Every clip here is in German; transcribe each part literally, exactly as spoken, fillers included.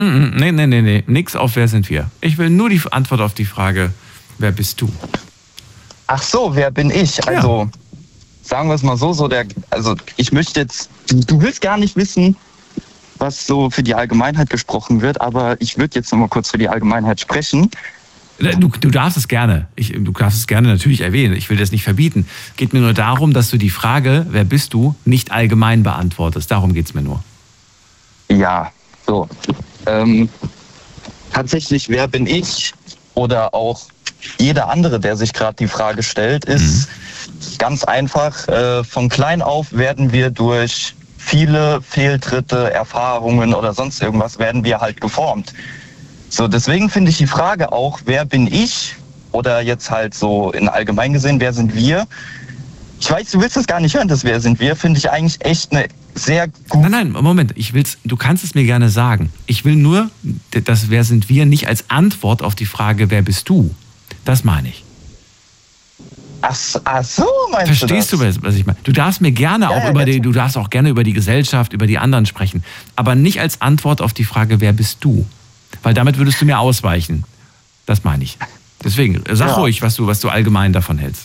Nee, nee, nee, nee. Nix auf wer sind wir. Ich will nur die Antwort auf die Frage, wer bist du? Ach so, wer bin ich? Also, ja. Sagen wir es mal so, so der, also ich möchte jetzt, du willst gar nicht wissen, was so für die Allgemeinheit gesprochen wird, aber ich würde jetzt noch mal kurz für die Allgemeinheit sprechen. Du, du darfst es gerne. Ich, du darfst es gerne natürlich erwähnen. Ich will das nicht verbieten. Geht mir nur darum, dass du die Frage, wer bist du, nicht allgemein beantwortest. Darum geht's mir nur. Ja, so. Ähm, tatsächlich, wer bin ich? Oder auch jeder andere, der sich gerade die Frage stellt, ist mhm. ganz einfach. Äh, von klein auf werden wir durch viele Fehltritte, Erfahrungen oder sonst irgendwas, werden wir halt geformt. So, deswegen finde ich die Frage auch, wer bin ich? Oder jetzt halt so in allgemein gesehen, wer sind wir? Ich weiß, du willst es gar nicht hören, das wer sind wir, finde ich eigentlich echt eine sehr gute... Nein, nein, Moment, ich will's, du kannst es mir gerne sagen. Ich will nur, das wer sind wir nicht als Antwort auf die Frage, wer bist du? Das meine ich. Ach, ach so, meinst Verstehst du das? du, was ich meine? Du darfst mir gerne ja, auch ja, über die, du darfst auch gerne über die Gesellschaft, über die anderen sprechen, aber nicht als Antwort auf die Frage, wer bist du? Weil damit würdest du mir ausweichen. Das meine ich. Deswegen, sag ja. ruhig, was du, was du allgemein davon hältst.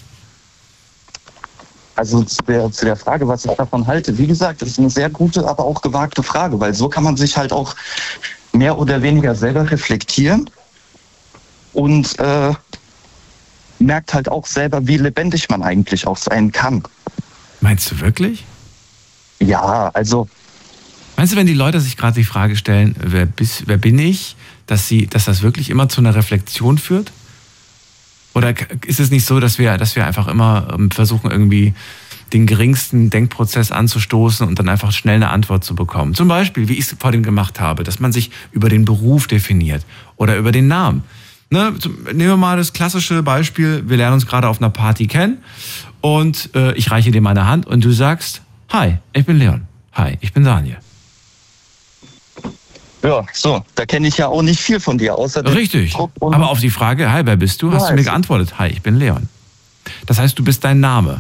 Also zu der, zu der Frage, was ich davon halte, wie gesagt, das ist eine sehr gute, aber auch gewagte Frage, weil so kann man sich halt auch mehr oder weniger selber reflektieren und äh, merkt halt auch selber, wie lebendig man eigentlich auch sein kann. Meinst du wirklich? Ja, also... Meinst du, wenn die Leute sich gerade die Frage stellen, wer, bist, wer bin ich, dass, sie, dass das wirklich immer zu einer Reflexion führt? Oder ist es nicht so, dass wir, dass wir einfach immer versuchen, irgendwie den geringsten Denkprozess anzustoßen und dann einfach schnell eine Antwort zu bekommen? Zum Beispiel, wie ich es vorhin gemacht habe, dass man sich über den Beruf definiert oder über den Namen. Ne, nehmen wir mal das klassische Beispiel, wir lernen uns gerade auf einer Party kennen und äh, ich reiche dir meine Hand und du sagst, hi, ich bin Leon. Hi, ich bin Daniel. Ja, so, da kenne ich ja auch nicht viel von dir, außer Richtig, aber auf die Frage, hi, wer bist du, hast du mir geantwortet, hi, ich bin Leon. Das heißt, du bist dein Name.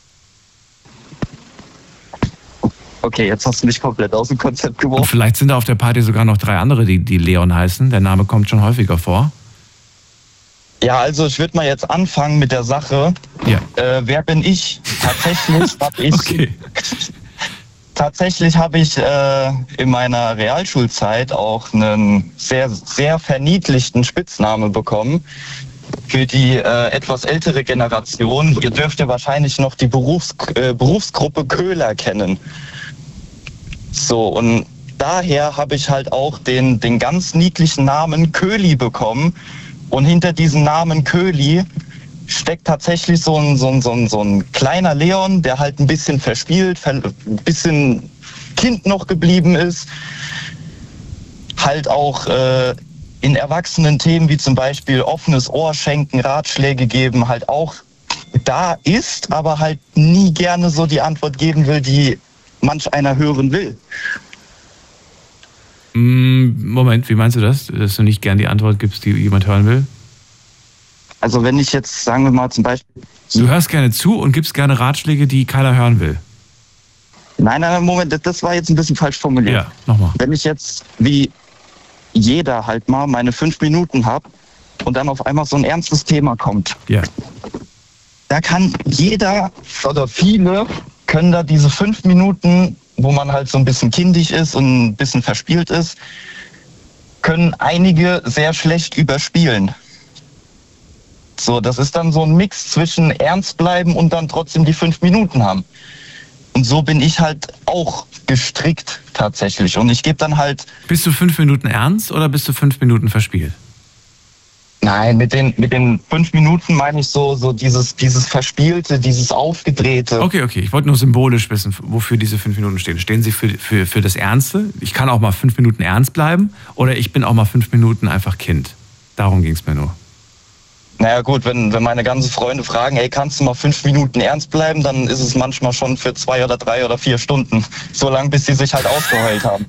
Okay, jetzt hast du mich komplett aus dem Konzept geworfen. Und vielleicht sind da auf der Party sogar noch drei andere, die, die Leon heißen. Der Name kommt schon häufiger vor. Ja, also ich würde mal jetzt anfangen mit der Sache. Ja. Äh, wer bin ich? Tatsächlich habe ich... Okay. Tatsächlich habe ich äh, in meiner Realschulzeit auch einen sehr, sehr verniedlichten Spitznamen bekommen. Für die äh, etwas ältere Generation, ihr dürft ja wahrscheinlich noch die Berufs äh, Berufsgruppe Köhler kennen. So, und daher habe ich halt auch den, den ganz niedlichen Namen Köhli bekommen. Und hinter diesem Namen Köhli steckt tatsächlich so ein, so, ein, so, ein, so ein kleiner Leon, der halt ein bisschen verspielt, ein bisschen Kind noch geblieben ist. Halt auch äh, in erwachsenen Themen wie zum Beispiel offenes Ohr schenken, Ratschläge geben, halt auch da ist, aber halt nie gerne so die Antwort geben will, die manch einer hören will. Moment, wie meinst du das? Dass du nicht gern die Antwort gibst, die jemand hören will? Also wenn ich jetzt, sagen wir mal zum Beispiel... Du hörst gerne zu und gibst gerne Ratschläge, die keiner hören will. Nein, nein, Moment, das war jetzt ein bisschen falsch formuliert. Ja, nochmal. Wenn ich jetzt wie jeder halt mal meine fünf Minuten habe und dann auf einmal so ein ernstes Thema kommt. Ja. Da kann jeder oder viele können da diese fünf Minuten, wo man halt so ein bisschen kindisch ist und ein bisschen verspielt ist, können einige sehr schlecht überspielen. So, das ist dann so ein Mix zwischen ernst bleiben und dann trotzdem die fünf Minuten haben. Und so bin ich halt auch gestrickt tatsächlich. Und ich gebe dann halt... Bist du fünf Minuten ernst oder bist du fünf Minuten verspielt? Nein, mit den, mit den fünf Minuten meine ich so, so dieses, dieses Verspielte, dieses Aufgedrehte. Okay, okay. Ich wollte nur symbolisch wissen, wofür diese fünf Minuten stehen. Stehen sie für, für, für das Ernste? Ich kann auch mal fünf Minuten ernst bleiben oder ich bin auch mal fünf Minuten einfach Kind. Darum ging es mir nur. Naja gut, wenn, wenn meine ganzen Freunde fragen, ey, kannst du mal fünf Minuten ernst bleiben, dann ist es manchmal schon für zwei oder drei oder vier Stunden. So lange, bis sie sich halt ausgeheult haben.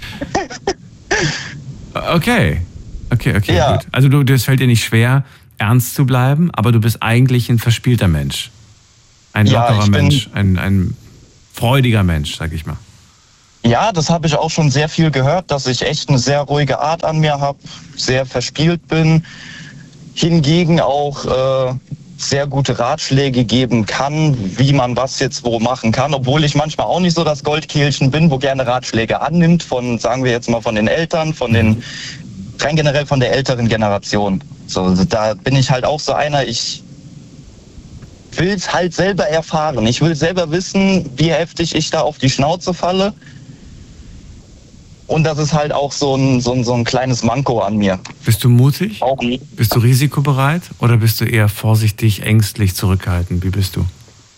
Okay, okay, okay, ja. Gut. Also du, das fällt dir nicht schwer, ernst zu bleiben, aber du bist eigentlich ein verspielter Mensch. Ein lockerer ja, Mensch, ein, ein freudiger Mensch, sag ich mal. Ja, das habe ich auch schon sehr viel gehört, dass ich echt eine sehr ruhige Art an mir habe, sehr verspielt bin, hingegen auch äh, sehr gute Ratschläge geben kann, wie man was jetzt wo machen kann, obwohl ich manchmal auch nicht so das Goldkehlchen bin, wo gerne Ratschläge annimmt von, sagen wir jetzt mal, von den Eltern, von den, rein generell von der älteren Generation. So, da bin ich halt auch so einer, ich will es halt selber erfahren. Ich will selber wissen, wie heftig ich da auf die Schnauze falle. Und das ist halt auch so ein, so ein, so ein kleines Manko an mir. Bist du mutig? Auch nie. Bist du risikobereit oder bist du eher vorsichtig, ängstlich, zurückhaltend? Wie bist du?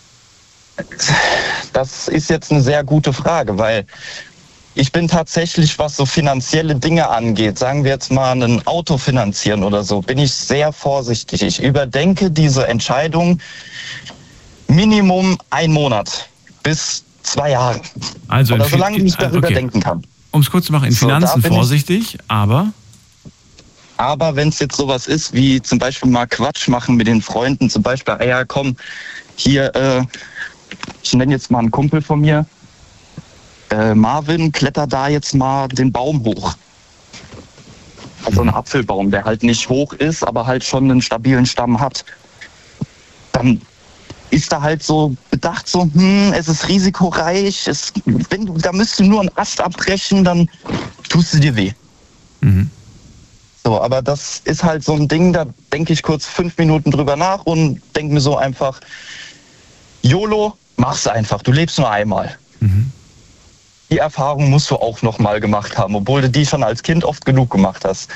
Das ist jetzt eine sehr gute Frage, weil ich bin tatsächlich, was so finanzielle Dinge angeht, sagen wir jetzt mal ein Auto finanzieren oder so, bin ich sehr vorsichtig. Ich überdenke diese Entscheidung Minimum ein Monat bis zwei Jahre. Also oder solange ich darüber okay. denken kann. Um es kurz zu machen, in So, Finanzen da bin vorsichtig, aber... Aber wenn es jetzt sowas ist, wie zum Beispiel mal Quatsch machen mit den Freunden, zum Beispiel, ah ja, komm, hier, äh, ich nenne jetzt mal einen Kumpel von mir, äh, Marvin, kletter da jetzt mal den Baum hoch. Also ein Apfelbaum, der halt nicht hoch ist, aber halt schon einen stabilen Stamm hat. Dann ist da halt so bedacht, so, hm, es ist risikoreich, es, wenn du, da müsst du nur einen Ast abbrechen, dann tust du dir weh. Mhm. So, aber das ist halt so ein Ding, da denke ich kurz fünf Minuten drüber nach und denke mir so einfach, YOLO, mach's einfach, du lebst nur einmal. Mhm. Die Erfahrung musst du auch noch mal gemacht haben, obwohl du die schon als Kind oft genug gemacht hast.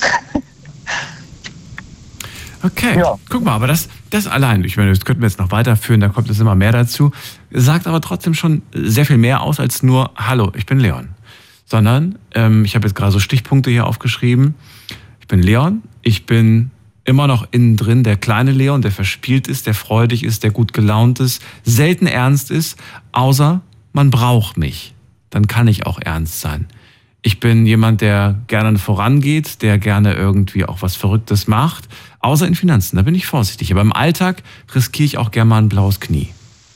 Okay, ja. Guck mal, aber das, das allein, ich meine, das könnten wir jetzt noch weiterführen, da kommt es immer mehr dazu, sagt aber trotzdem schon sehr viel mehr aus als nur, hallo, ich bin Leon. Sondern, ähm, ich habe jetzt gerade so Stichpunkte hier aufgeschrieben, ich bin Leon, ich bin immer noch innen drin der kleine Leon, der verspielt ist, der freudig ist, der gut gelaunt ist, selten ernst ist, außer man braucht mich. Dann kann ich auch ernst sein. Ich bin jemand, der gerne vorangeht, der gerne irgendwie auch was Verrücktes macht, außer in Finanzen, da bin ich vorsichtig. Aber im Alltag riskiere ich auch gerne mal ein blaues Knie.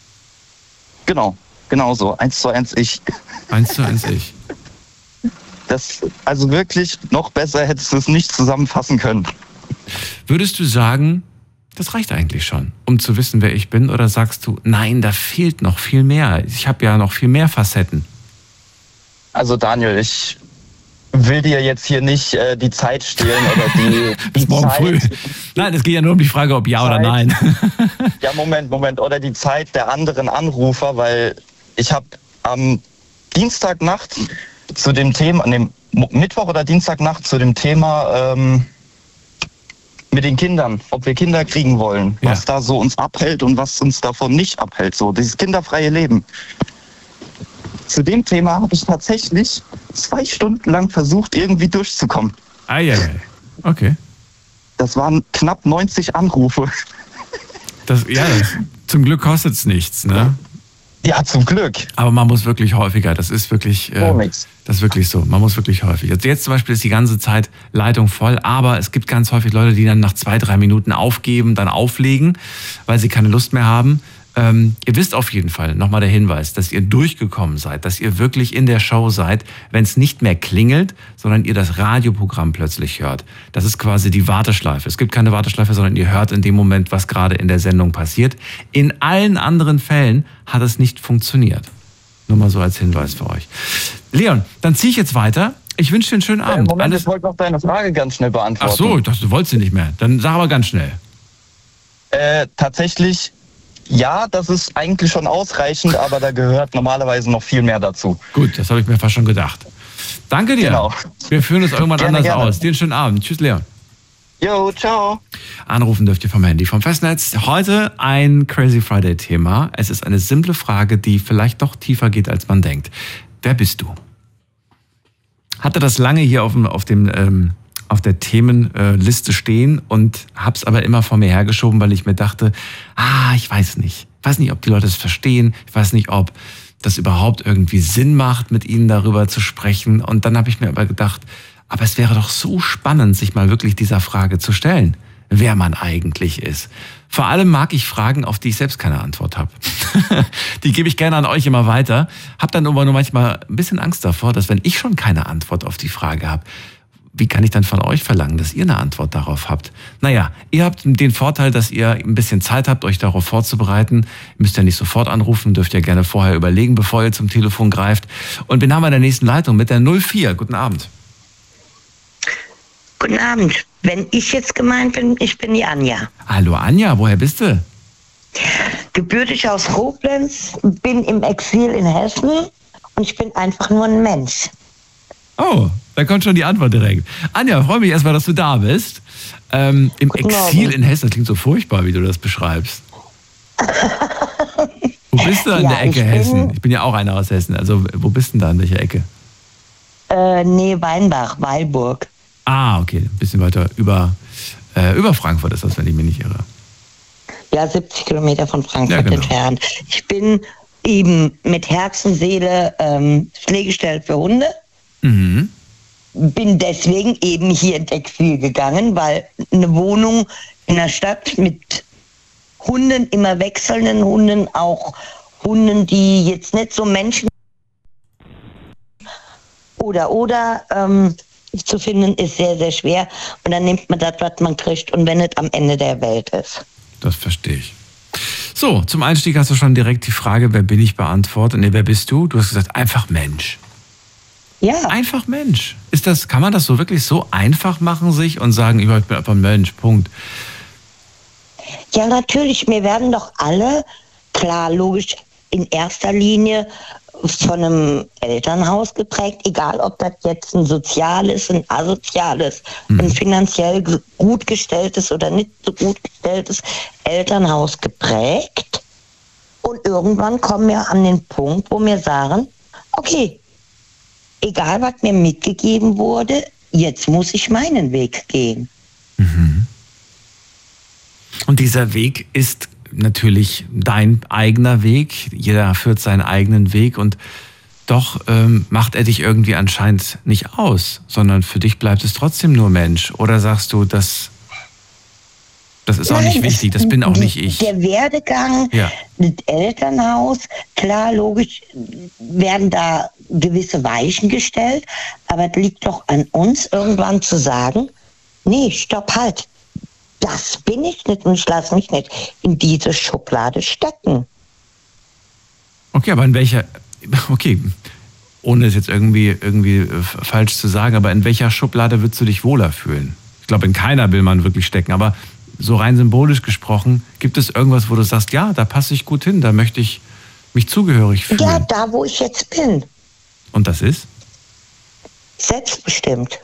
Genau, genau so, eins zu eins ich. Eins zu eins ich. Das, also wirklich, noch besser hättest du es nicht zusammenfassen können. Würdest du sagen, das reicht eigentlich schon, um zu wissen, wer ich bin? Oder sagst du, nein, da fehlt noch viel mehr. Ich habe ja noch viel mehr Facetten. Also Daniel, ich will dir jetzt hier nicht äh, die Zeit stehlen oder die, die Bis morgen Zeit. früh. Nein, es geht ja nur um die Frage, ob ja Zeit. oder nein. Ja, Moment, Moment. Oder die Zeit der anderen Anrufer, weil ich habe am Dienstagnacht zu dem Thema, an dem Mittwoch oder Dienstagnacht zu dem Thema ähm, mit den Kindern, ob wir Kinder kriegen wollen, Ja. was da so uns abhält und was uns davon nicht abhält, so dieses kinderfreie Leben. Zu dem Thema habe ich tatsächlich zwei Stunden lang versucht, irgendwie durchzukommen. Eieiei. Okay. Das waren knapp neunzig Anrufe. Das, ja, das, zum Glück kostet es nichts, ne? Ja, zum Glück. Aber man muss wirklich häufiger. Das ist wirklich, äh, Oh, nix. das ist wirklich so. Man muss wirklich häufig. Jetzt, jetzt zum Beispiel ist die ganze Zeit Leitung voll, aber es gibt ganz häufig Leute, die dann nach zwei, drei Minuten aufgeben, dann auflegen, weil sie keine Lust mehr haben. Ähm, ihr wisst auf jeden Fall, nochmal der Hinweis, dass ihr durchgekommen seid, dass ihr wirklich in der Show seid, wenn es nicht mehr klingelt, sondern ihr das Radioprogramm plötzlich hört. Das ist quasi die Warteschleife. Es gibt keine Warteschleife, sondern ihr hört in dem Moment, was gerade in der Sendung passiert. In allen anderen Fällen hat es nicht funktioniert. Nur mal so als Hinweis für euch. Leon, dann ziehe ich jetzt weiter. Ich wünsche dir einen schönen Äh, Abend. Moment, Alles... ich wollte noch deine Frage ganz schnell beantworten. Ach so, ich dachte, du wolltest sie nicht mehr. Dann sag aber ganz schnell. Äh, tatsächlich, ja, das ist eigentlich schon ausreichend, aber da gehört normalerweise noch viel mehr dazu. Gut, das habe ich mir fast schon gedacht. Danke dir. Genau. Wir führen es irgendwann Gerne, anders gerne. aus. Dir einen schönen Abend. Tschüss, Leon. Jo, ciao. Anrufen dürft ihr vom Handy, vom Festnetz. Heute ein Crazy Friday-Thema. Es ist eine simple Frage, die vielleicht doch tiefer geht, als man denkt. Wer bist du? Hatte das lange hier auf dem, auf dem ähm, auf der Themenliste stehen und hab's aber immer vor mir hergeschoben, weil ich mir dachte, ah, ich weiß nicht. Ich weiß nicht, ob die Leute es verstehen. Ich weiß nicht, ob das überhaupt irgendwie Sinn macht, mit ihnen darüber zu sprechen. Und dann habe ich mir aber gedacht, aber es wäre doch so spannend, sich mal wirklich dieser Frage zu stellen. wer man eigentlich ist. Vor allem mag ich Fragen, auf die ich selbst keine Antwort habe. Die gebe ich gerne an euch immer weiter. Hab dann aber nur manchmal ein bisschen Angst davor, dass wenn ich schon keine Antwort auf die Frage habe, wie kann ich dann von euch verlangen, dass ihr eine Antwort darauf habt? Naja, ihr habt den Vorteil, dass ihr ein bisschen Zeit habt, euch darauf vorzubereiten. Ihr müsst ja nicht sofort anrufen, dürft ja gerne vorher überlegen, bevor ihr zum Telefon greift. Und wir haben in der nächsten Leitung mit der null vier. Guten Abend. Guten Abend. Wenn ich jetzt gemeint bin, ich bin die Anja. Hallo Anja, woher bist du? Gebürtig aus Koblenz, bin im Exil in Hessen und ich bin einfach nur ein Mensch. Oh, da kommt schon die Antwort direkt. Anja, freue mich erstmal, dass du da bist. Ähm, Im Guten Exil Morgen. in Hessen, das klingt so furchtbar, wie du das beschreibst. Wo bist du an Ja, der Ecke ich bin- Hessen? Ich bin ja auch einer aus Hessen. Also wo bist du denn da, an welcher Ecke? Äh, nee, Weinbach, Weilburg. Ah, okay, ein bisschen weiter über, äh, über Frankfurt ist das, wenn ich mich nicht irre. Ja, siebzig Kilometer von Frankfurt Ja, genau. entfernt. Ich bin eben mit Herz und Seele ähm, Pflegestelle für Hunde. Mhm. Bin deswegen eben hier ins Exil gegangen, weil eine Wohnung in der Stadt mit Hunden, immer wechselnden Hunden, auch Hunden, die jetzt nicht so Menschen oder oder ähm, zu finden, ist sehr, sehr schwer. Und dann nimmt man das, was man kriegt, und wenn es am Ende der Welt ist. Das verstehe ich. So, zum Einstieg hast du schon direkt die Frage, wer bin ich, beantwortet. Nee, wer bist du? Du hast gesagt, einfach Mensch. Ja, Einfach Mensch. Ist das, kann man das so wirklich so einfach machen sich und sagen, ich bin einfach ein Mensch, Punkt. ja, natürlich. Wir werden doch alle, klar, logisch, in erster Linie von einem Elternhaus geprägt, egal ob das jetzt ein soziales, ein asoziales, Mhm. ein finanziell ge- gut gestelltes oder nicht so gut gestelltes Elternhaus geprägt. Und irgendwann kommen wir an den Punkt, wo wir sagen, okay, egal was mir mitgegeben wurde, jetzt muss ich meinen Weg gehen. Und dieser Weg ist natürlich dein eigener Weg. Jeder führt seinen eigenen Weg und doch ähm, macht er dich irgendwie anscheinend nicht aus, sondern für dich bleibt es trotzdem nur Mensch. Oder sagst du, das, das ist auch nicht Nein, wichtig, es- das bin auch die- nicht ich. Der Werdegang, Ja. das Elternhaus, klar, logisch werden da gewisse Weichen gestellt, aber es liegt doch an uns, irgendwann zu sagen, nee, stopp, halt. Das bin ich nicht und ich lasse mich nicht in diese Schublade stecken. Okay, aber in welcher, okay, ohne es jetzt irgendwie, irgendwie äh, falsch zu sagen, aber in welcher Schublade würdest du dich wohler fühlen? Ich glaube, in keiner will man wirklich stecken, aber so rein symbolisch gesprochen, gibt es irgendwas, wo du sagst, ja, da passe ich gut hin, da möchte ich mich zugehörig fühlen. Ja, da wo ich jetzt bin, Und das ist? selbstbestimmt.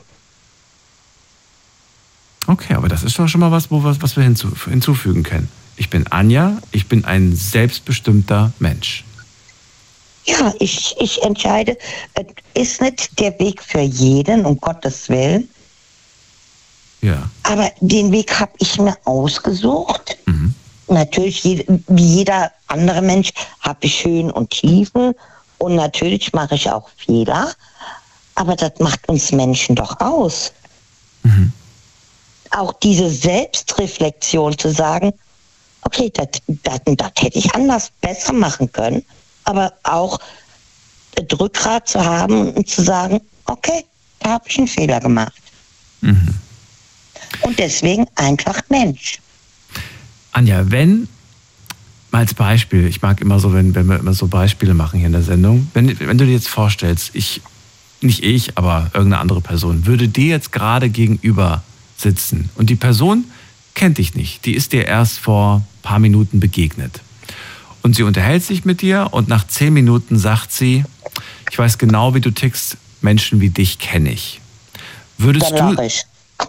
Okay, aber das ist doch schon mal was, wo, was, was wir hinzu, hinzufügen können. Ich bin Anja, ich bin ein selbstbestimmter Mensch. Ja, ich, ich entscheide, es ist nicht der Weg für jeden, um Gottes Willen, Ja. aber den Weg habe ich mir ausgesucht. Mhm. Natürlich, je- wie jeder andere Mensch, habe ich Höhen und Tiefen und natürlich mache ich auch Fehler, aber das macht uns Menschen doch aus. Mhm. Auch diese Selbstreflexion zu sagen, okay, das, das, das hätte ich anders besser machen können, aber auch das Rückgrat zu haben und zu sagen, okay, da habe ich einen Fehler gemacht. Mhm. Und deswegen einfach Mensch. Anja, wenn, mal als Beispiel, ich mag immer so, wenn, wenn wir immer so Beispiele machen hier in der Sendung, wenn, wenn du dir jetzt vorstellst, ich, nicht ich, aber irgendeine andere Person, würde dir jetzt gerade gegenüber sitzen und die Person kennt dich nicht, die ist dir erst vor ein paar Minuten begegnet und sie unterhält sich mit dir und nach zehn Minuten sagt sie, ich weiß genau, wie du tickst, Menschen wie dich kenne ich. Würdest Dann du... lache ich.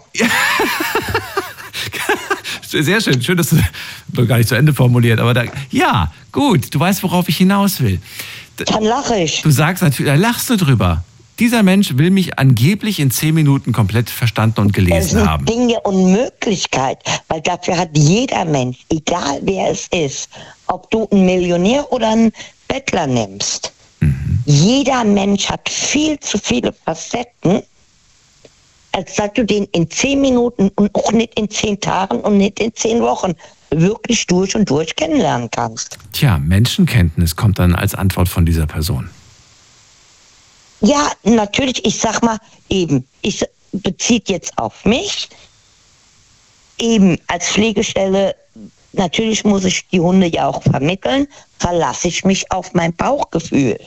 Sehr schön, schön, dass du noch gar nicht zu Ende formuliert, aber da, ja, gut, du weißt, worauf ich hinaus will. Dann lache ich. Du sagst natürlich, da lachst du drüber. Dieser Mensch will mich angeblich in zehn Minuten komplett verstanden und Es gelesen sind haben. Dinge und Möglichkeit, weil dafür hat jeder Mensch, egal wer es ist, ob du einen Millionär oder einen Bettler nimmst, Mhm. jeder Mensch hat viel zu viele Facetten, als dass du den in zehn Minuten und auch nicht in zehn Tagen und nicht in zehn Wochen wirklich durch und durch kennenlernen kannst. Tja, Menschenkenntnis kommt dann als Antwort von dieser Person. Ja, natürlich, ich sag mal eben, ich bezieht jetzt auf mich, eben als Pflegestelle, natürlich muss ich die Hunde ja auch vermitteln, verlasse ich mich auf mein Bauchgefühl.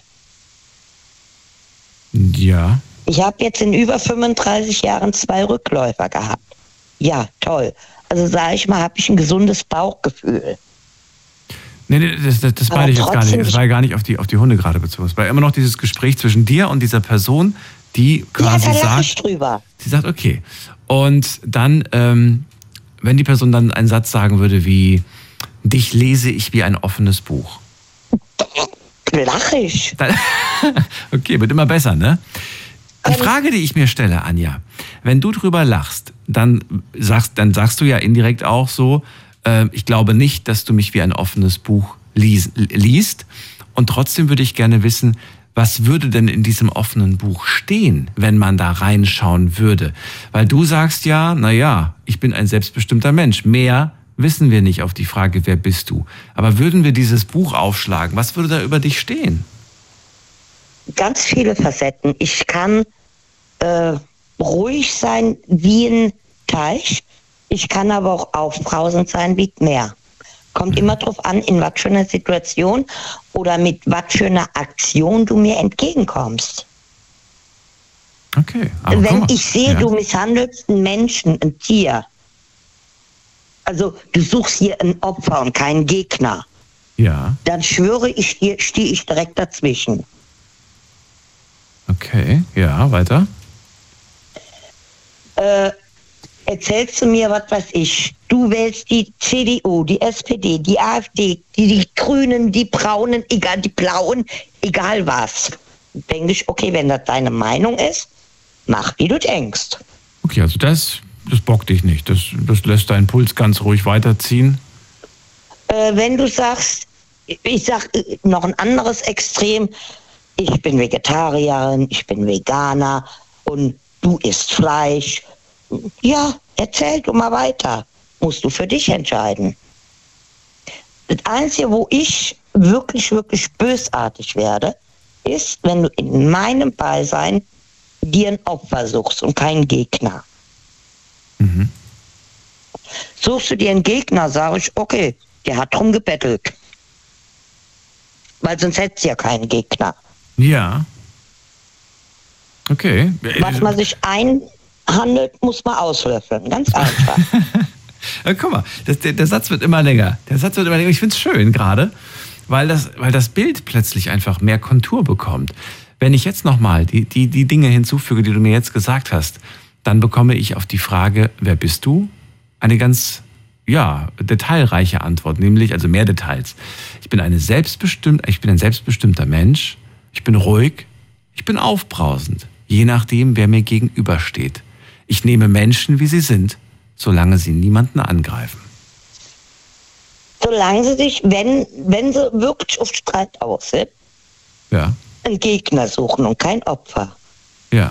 Ja. Ich habe jetzt in über fünfunddreißig Jahren zwei Rückläufer gehabt. Ja, toll. Also sage ich mal, habe ich ein gesundes Bauchgefühl. Nee, nee, das, das, das meine ich jetzt gar nicht. Das war ja gar nicht auf die, auf die Hunde gerade bezogen. Es war immer noch dieses Gespräch zwischen dir und dieser Person, die quasi ja, da lach sagt, ich drüber. sie sagt, okay. Und dann, ähm, wenn die Person dann einen Satz sagen würde wie, dich lese ich wie ein offenes Buch. Lach ich. Dann, okay, wird immer besser, ne? Die Frage, die ich mir stelle, Anja, wenn du drüber lachst, dann sagst, dann sagst du ja indirekt auch so, äh, ich glaube nicht, dass du mich wie ein offenes Buch lies, liest. Und trotzdem würde ich gerne wissen, was würde denn in diesem offenen Buch stehen, wenn man da reinschauen würde? Weil du sagst ja, naja, ich bin ein selbstbestimmter Mensch. Mehr wissen wir nicht auf die Frage, wer bist du? Aber würden wir dieses Buch aufschlagen, was würde da über dich stehen? Ganz viele Facetten. Ich kann äh, ruhig sein wie ein Teich. Ich kann aber auch aufbrausend sein wie ein Meer. Kommt immer drauf an, in was für einer Situation oder mit was für einer Aktion du mir entgegenkommst. Okay. Aber wenn mal, ich sehe, ja. du misshandelst einen Menschen, ein Tier, also du suchst hier ein Opfer und keinen Gegner, Ja. dann schwöre ich dir, stehe ich direkt dazwischen. Okay, ja, weiter. Äh, erzählst du mir, was weiß ich, du wählst die C D U, die S P D, die AfD, die, die Grünen, die Braunen, egal, die Blauen, egal was. Denke ich, okay, wenn das deine Meinung ist, mach, wie du denkst. Okay, also das, das bockt dich nicht. Das, das lässt deinen Puls ganz ruhig weiterziehen. Äh, wenn du sagst, ich sag äh, noch ein anderes Extrem, ich bin Vegetarierin, ich bin Veganer und du isst Fleisch. Ja, erzähl du mal weiter. Musst du für dich entscheiden. Das Einzige, wo ich wirklich, wirklich bösartig werde, ist, wenn du in meinem Beisein dir ein Opfer suchst und keinen Gegner. Mhm. Suchst du dir einen Gegner, sage ich, okay, der hat drum gebettelt. Weil sonst hättest du ja keinen Gegner. Ja. Okay. Was man sich einhandelt, muss man auslöffeln. Ganz einfach. Ja, guck mal, das, der, der Satz wird immer länger. Der Satz wird immer länger. Ich finde es schön gerade, weil das, weil das Bild plötzlich einfach mehr Kontur bekommt. Wenn ich jetzt nochmal die, die, die Dinge hinzufüge, die du mir jetzt gesagt hast, dann bekomme ich auf die Frage, wer bist du? Eine ganz, ja, detailreiche Antwort, nämlich, also mehr Details. Ich bin eine selbstbestimmt, ich bin ein selbstbestimmter Mensch. Ich bin ruhig. Ich bin aufbrausend. Je nachdem, wer mir gegenübersteht. Ich nehme Menschen, wie sie sind, solange sie niemanden angreifen. Solange sie sich, wenn, wenn sie wirklich auf Streit aus sind, Ja, einen Gegner suchen und kein Opfer. ja.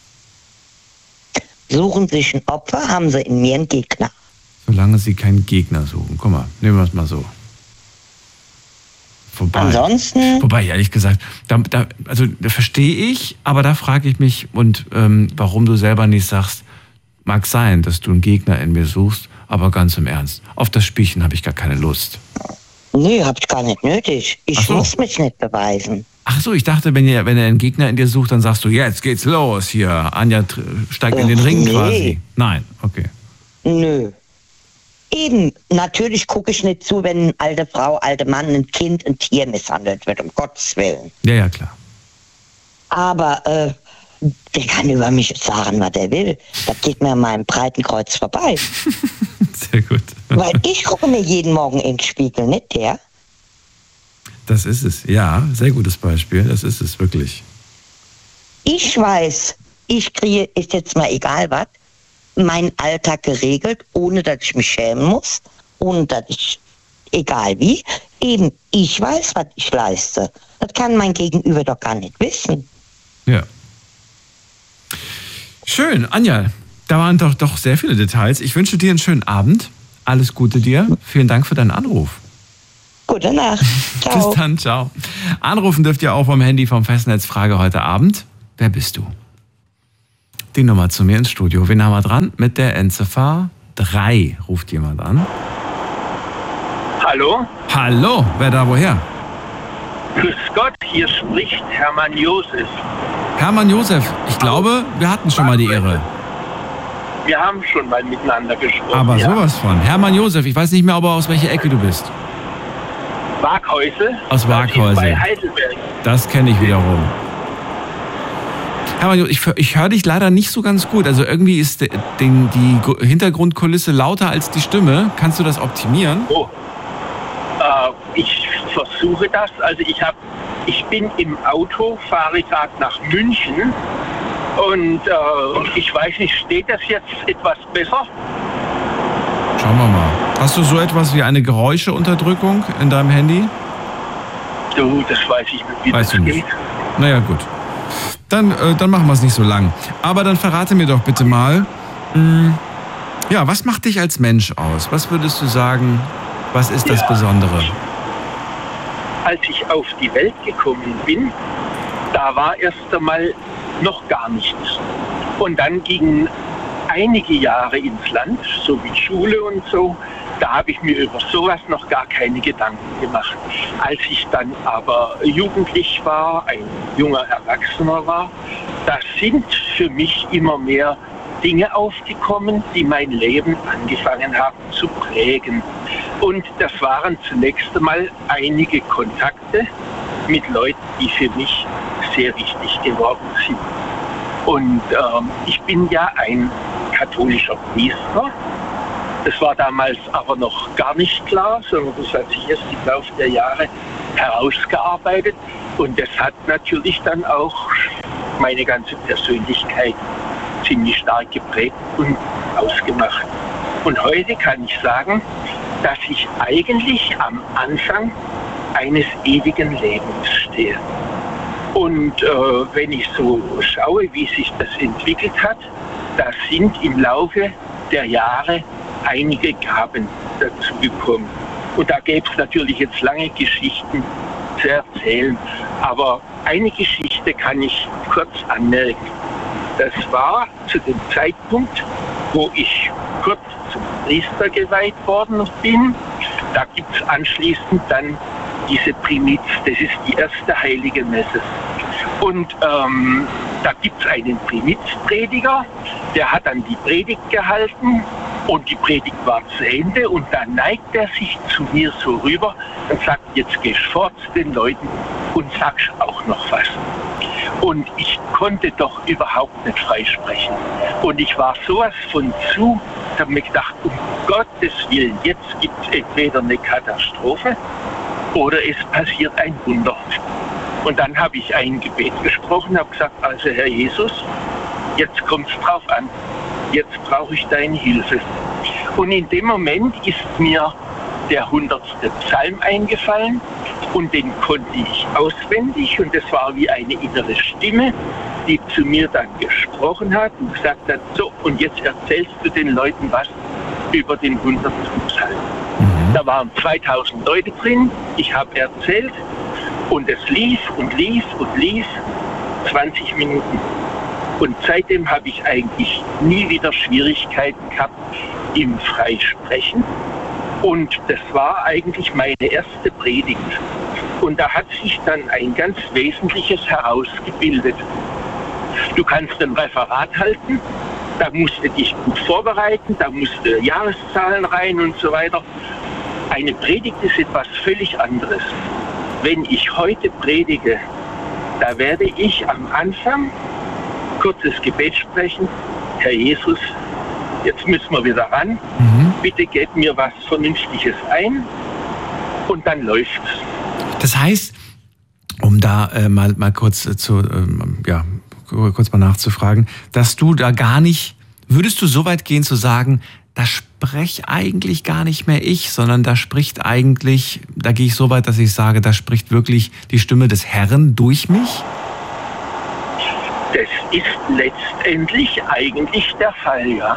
Suchen sich ein Opfer, haben sie in mir einen Gegner. Solange sie keinen Gegner suchen. Guck mal, nehmen wir es mal so. Vorbei. Ansonsten, Wobei, ehrlich gesagt, da, da, also da verstehe ich, aber da frage ich mich, und ähm, warum du selber nicht sagst, mag sein, dass du einen Gegner in mir suchst, aber ganz im Ernst, auf das Spielchen habe ich gar keine Lust. nö, hab ich gar nicht nötig. Ich Ach so. muss mich nicht beweisen. Ach so, ich dachte, wenn, ihr, wenn er einen Gegner in dir sucht, dann sagst du, jetzt geht's los hier. Anja tr- steigt in den Ach, Ring nee. quasi. Nein, okay. Nö. Eben, natürlich gucke ich nicht zu, wenn eine alte Frau, alte Mann, ein Kind, ein Tier misshandelt wird, um Gottes Willen. Ja, ja, klar. Aber äh, der kann über mich sagen, was er will. Das geht mir an meinem Breitenkreuz vorbei. Sehr gut. Weil ich gucke mir jeden Morgen in den Spiegel, nicht der. Das ist es. Ja, sehr gutes Beispiel. Das ist es wirklich. Ich weiß, ich kriege, ist jetzt mal egal was, meinen Alltag geregelt, ohne dass ich mich schämen muss, ohne dass ich, egal wie, eben ich weiß, was ich leiste. Das kann mein Gegenüber doch gar nicht wissen. Ja. Schön, Anja. Da waren doch, doch sehr viele Details. Ich wünsche dir einen schönen Abend. Alles Gute dir. Vielen Dank für deinen Anruf. Gute Nacht. Ciao. Bis dann, ciao. Anrufen dürft ihr auch vom Handy vom Festnetz. Frage heute Abend. Wer bist du? Die Nummer zu mir ins Studio. Wen haben wir dran? Mit der Endziffer drei ruft jemand an. Hallo? Hallo, wer da woher? Grüß Gott, hier spricht Hermann Josef. Hermann Josef, ich glaube, wir hatten schon mal die Ehre. Wir haben schon mal miteinander gesprochen. Aber ja. sowas von. Hermann Josef, ich weiß nicht mehr, aber aus welcher Ecke du bist. Waghäusel? Aus Waghäusel. Bei Heidelberg. Das kenne ich wiederum. Hermann Josef, ich, ich höre dich leider nicht so ganz gut. Also irgendwie ist de, den, die Hintergrundkulisse lauter als die Stimme. Kannst du das optimieren? Oh. Äh, ich versuche das. Also ich habe, ich bin im Auto, fahre gerade nach München. Und äh, ich weiß nicht, steht das jetzt etwas besser? Schauen wir mal. Hast du so etwas wie eine Geräuscheunterdrückung in deinem Handy? Du, das weiß ich nicht, wie weißt das du geht. Nicht. Naja, gut. Dann, äh, dann machen wir es nicht so lang. Aber dann verrate mir doch bitte mal, mh, ja, was macht dich als Mensch aus? Was würdest du sagen, was ist das Ja. Besondere? Als ich auf die Welt gekommen bin, da war erst einmal noch gar nichts. Und dann gingen einige Jahre ins Land, so wie Schule und so. Da habe ich mir über sowas noch gar keine Gedanken gemacht. Als ich dann aber jugendlich war, ein junger Erwachsener war, da sind für mich immer mehr Dinge aufgekommen, die mein Leben angefangen haben zu prägen. Und das waren zunächst einmal einige Kontakte mit Leuten, die für mich sehr wichtig geworden sind. Und ähm, ich bin ja ein katholischer Priester. Das war damals aber noch gar nicht klar, sondern das hat sich erst im Laufe der Jahre herausgearbeitet. Und das hat natürlich dann auch meine ganze Persönlichkeit ziemlich stark geprägt und ausgemacht. Und heute kann ich sagen, dass ich eigentlich am Anfang eines ewigen Lebens stehe. Und äh, wenn ich so schaue, wie sich das entwickelt hat, da sind im Laufe der Jahre einige Gaben dazu gekommen. Und da gäbe es natürlich jetzt lange Geschichten zu erzählen. Aber eine Geschichte kann ich kurz anmerken. Das war zu dem Zeitpunkt, wo ich kurz zum Priester geweiht worden bin. Da gibt es anschließend dann diese Primiz, das ist die erste heilige Messe. Und ähm, da gibt es einen Primizprediger, der hat dann die Predigt gehalten und die Predigt war zu Ende und dann neigt er sich zu mir so rüber und sagt, jetzt gehst du fort zu den Leuten und sagst auch noch was. Und ich konnte doch überhaupt nicht freisprechen. Und ich war sowas von zu, ich habe mir gedacht, um Gottes Willen, jetzt gibt es entweder eine Katastrophe oder es passiert ein Wunder. Und dann habe ich ein Gebet gesprochen, habe gesagt, also Herr Jesus, jetzt kommt es drauf an, jetzt brauche ich deine Hilfe. Und in dem Moment ist mir der hundertste Psalm eingefallen und den konnte ich auswendig und das war wie eine innere Stimme, die zu mir dann gesprochen hat und gesagt hat, so und jetzt erzählst du den Leuten was über den hundertsten Psalm. Mhm. Da waren zweitausend Leute drin, ich habe erzählt und es lief und lief und lief zwanzig Minuten. Und seitdem habe ich eigentlich nie wieder Schwierigkeiten gehabt im Freisprechen. Und das war eigentlich meine erste Predigt. Und da hat sich dann ein ganz Wesentliches herausgebildet. Du kannst ein Referat halten, da musst du dich gut vorbereiten, da musst du Jahreszahlen rein und so weiter. Eine Predigt ist etwas völlig anderes. Wenn ich heute predige, da werde ich am Anfang kurzes Gebet sprechen. Herr Jesus, jetzt müssen wir wieder ran. Mhm. Bitte gebt mir was Vernünftiges ein. Und dann läuft's. Das heißt, um da äh, mal, mal kurz äh, zu, ähm, ja, kurz mal nachzufragen, dass du da gar nicht, würdest du so weit gehen zu sagen, da spreche eigentlich gar nicht mehr ich, sondern da spricht eigentlich, da gehe ich so weit, dass ich sage, da spricht wirklich die Stimme des Herrn durch mich? Das ist letztendlich eigentlich der Fall, ja.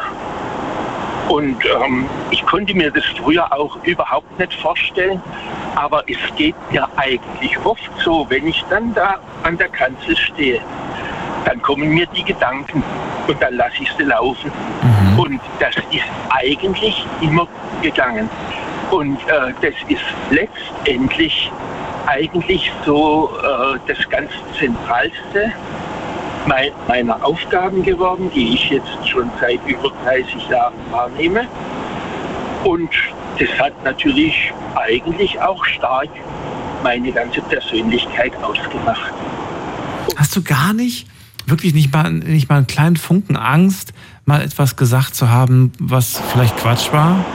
Und ähm, ich konnte mir das früher auch überhaupt nicht vorstellen, aber es geht mir eigentlich oft so, wenn ich dann da an der Kanzel stehe, dann kommen mir die Gedanken und dann lasse ich sie laufen. Mhm. Und das ist eigentlich immer gegangen. Und äh, das ist letztendlich eigentlich so äh, das ganz Zentralste meiner Aufgaben geworden, die ich jetzt schon seit über dreißig Jahren wahrnehme. Und das hat natürlich eigentlich auch stark meine ganze Persönlichkeit ausgemacht. Hast du gar nicht, wirklich nicht mal, nicht mal einen kleinen Funken Angst, mal etwas gesagt zu haben, was vielleicht Quatsch war?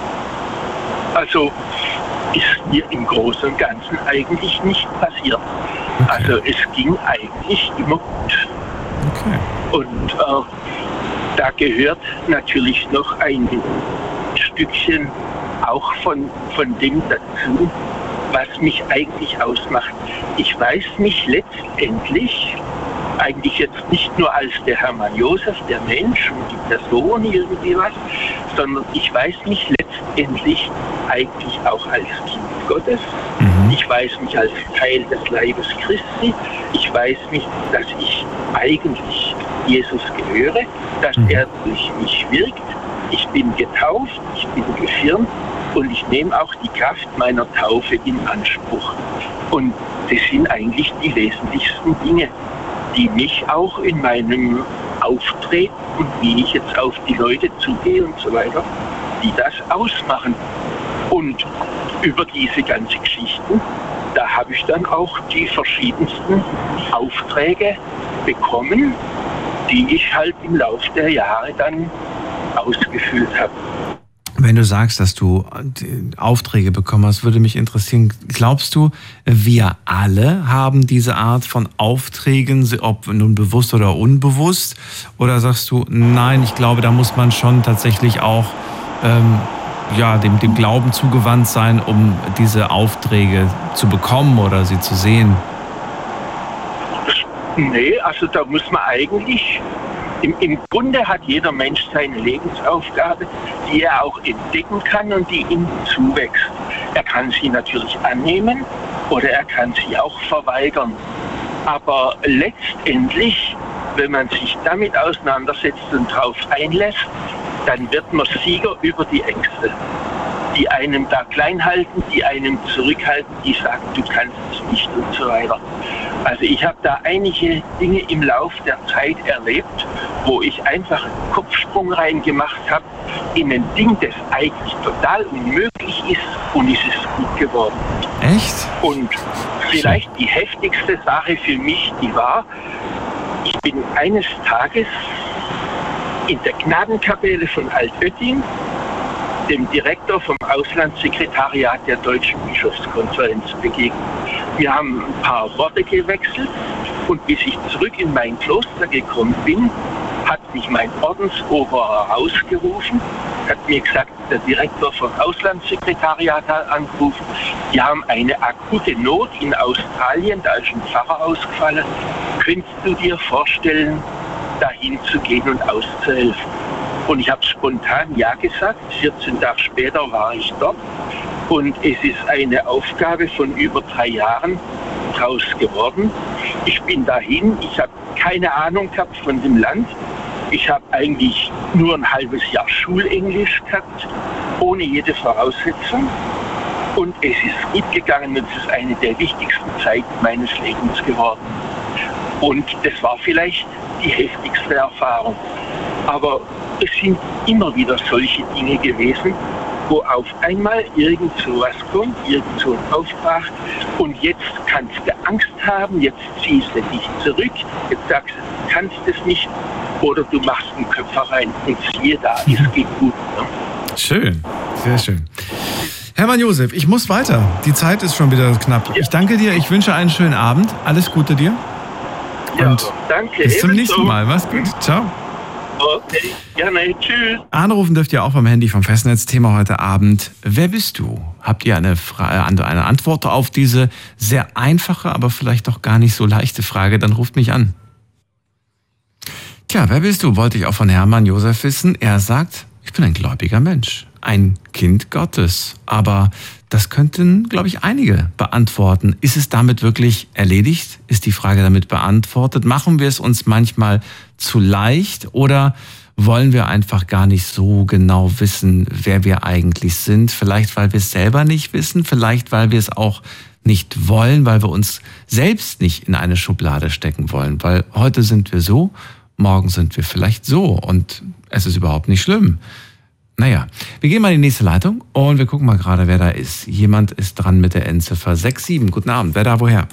Also ist mir im Großen und Ganzen eigentlich nicht passiert. Okay. Also es ging eigentlich immer gut. Okay. Und äh, da gehört natürlich noch ein Stückchen auch von, von dem dazu, was mich eigentlich ausmacht. Ich weiß mich letztendlich eigentlich jetzt nicht nur als der Hermann Josef, der Mensch und die Person irgendwie was, sondern ich weiß mich letztendlich eigentlich auch als Kind Gottes. Mhm. Ich weiß mich als Teil des Leibes Christi. Ich weiß mich, dass ich eigentlich Jesus gehöre, dass mhm. er durch mich wirkt. Ich bin getauft, ich bin gefirmt und ich nehme auch die Kraft meiner Taufe in Anspruch. Und das sind eigentlich die wesentlichsten Dinge, die mich auch in meinem Auftreten und wie ich jetzt auf die Leute zugehe und so weiter, die das ausmachen. Und über diese ganzen Geschichten, da habe ich dann auch die verschiedensten Aufträge bekommen, die ich halt im Laufe der Jahre dann ausgefüllt habe. Wenn du sagst, dass du Aufträge bekommen hast, würde mich interessieren, glaubst du, wir alle haben diese Art von Aufträgen, ob nun bewusst oder unbewusst? Oder sagst du, nein, ich glaube, da muss man schon tatsächlich auch ähm, ja, dem, dem Glauben zugewandt sein, um diese Aufträge zu bekommen oder sie zu sehen? Nee, also da muss man eigentlich... Im, Im Grunde hat jeder Mensch seine Lebensaufgabe, die er auch entdecken kann und die ihm zuwächst. Er kann sie natürlich annehmen oder er kann sie auch verweigern. Aber letztendlich, wenn man sich damit auseinandersetzt und darauf einlässt, dann wird man Sieger über die Ängste, die einem da klein halten, die einem zurückhalten, die sagen, du kannst es nicht und so weiter. Also ich habe da einige Dinge im Lauf der Zeit erlebt, wo ich einfach einen Kopfsprung reingemacht habe in ein Ding, das eigentlich total unmöglich ist, und es ist gut geworden. Echt? Und vielleicht die heftigste Sache für mich, die war, ich bin eines Tages in der Gnadenkapelle von Altötting dem Direktor vom Auslandssekretariat der Deutschen Bischofskonferenz begegnet. Wir haben ein paar Worte gewechselt und bis ich zurück in mein Kloster gekommen bin, hat mich mein Ordensoberer rausgerufen, hat mir gesagt, der Direktor vom Auslandssekretariat hat angerufen, die haben eine akute Not in Australien, da ist ein Pfarrer ausgefallen. Könntest du dir vorstellen, dahin zu gehen und auszuhelfen? Und ich habe spontan ja gesagt. vierzehn Tage später war ich dort. Und es ist eine Aufgabe von über drei Jahren draus geworden. Ich bin dahin. Ich habe keine Ahnung gehabt von dem Land. Ich habe eigentlich nur ein halbes Jahr Schulenglisch gehabt, ohne jede Voraussetzung. Und es ist gut gegangen und es ist eine der wichtigsten Zeiten meines Lebens geworden. Und das war vielleicht die heftigste Erfahrung. Aber es sind immer wieder solche Dinge gewesen, wo auf einmal irgend so was kommt, irgend so ein Auftrag, und jetzt kannst du Angst haben, jetzt ziehst du dich zurück, jetzt sagst du, du kannst es nicht, oder du machst einen Köpfer rein und siehe da, es geht gut. Ne? Schön, sehr schön. Hermann Josef, ich muss weiter. Die Zeit ist schon wieder knapp. Ja. Ich danke dir, ich wünsche einen schönen Abend. Alles Gute dir. Ja, und danke. Bis zum nächsten Mal. Mach's gut. Ciao. Okay, gerne, tschüss. Anrufen dürft ihr auch beim Handy vom Festnetz. Thema heute Abend: Wer bist du? Habt ihr eine, Fra- eine Antwort auf diese sehr einfache, aber vielleicht doch gar nicht so leichte Frage? Dann ruft mich an. Tja, wer bist du? Wollte ich auch von Hermann Josef wissen. Er sagt, ich bin ein gläubiger Mensch, ein Kind Gottes. Aber das könnten, glaube ich, einige beantworten. Ist es damit wirklich erledigt? Ist die Frage damit beantwortet? Machen wir es uns manchmal zu leicht oder wollen wir einfach gar nicht so genau wissen, wer wir eigentlich sind? Vielleicht, weil wir es selber nicht wissen, vielleicht, weil wir es auch nicht wollen, weil wir uns selbst nicht in eine Schublade stecken wollen. Weil heute sind wir so, morgen sind wir vielleicht so und es ist überhaupt nicht schlimm. Naja, wir gehen mal in die nächste Leitung und wir gucken mal gerade, wer da ist. Jemand ist dran mit der Endziffer sechs sieben. Guten Abend, wer da woher?